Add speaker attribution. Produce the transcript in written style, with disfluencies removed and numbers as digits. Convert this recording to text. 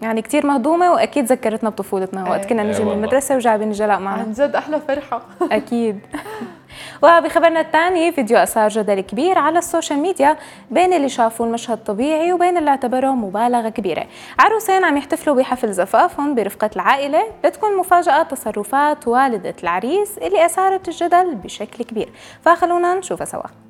Speaker 1: يعني كتير مهضومة، وأكيد ذكرتنا بطفولتنا وقت كنا نجي من المدرسة وجايبين الجلاء معنا.
Speaker 2: عن جد أحلى فرحة.
Speaker 1: أكيد. وبخبرنا الثاني، فيديو أثار جدل كبير على السوشيال ميديا بين اللي شافوا المشهد طبيعي وبين اللي اعتبروه مبالغة كبيرة. عروسين عم يحتفلوا بحفل زفافهم برفقة العائلة، بتكون مفاجأة تصرفات والدة العريس اللي أثارت الجدل بشكل كبير، فخلونا نشوفها سوا.